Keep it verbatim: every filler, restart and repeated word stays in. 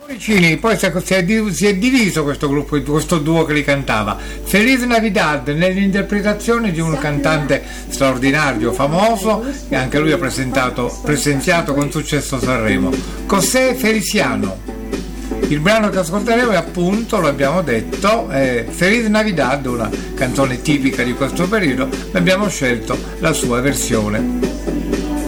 Cini, poi si è, si, è, div- si è diviso questo gruppo, questo duo che li cantava. Feliz Navidad nell'interpretazione di un cantante straordinario, famoso, che anche lui ha presentato, presenziato con successo Sanremo, José Feliciano. Il brano che ascolteremo è, appunto, lo abbiamo detto, è Feliz Navidad, una canzone tipica di questo periodo, e abbiamo scelto la sua versione.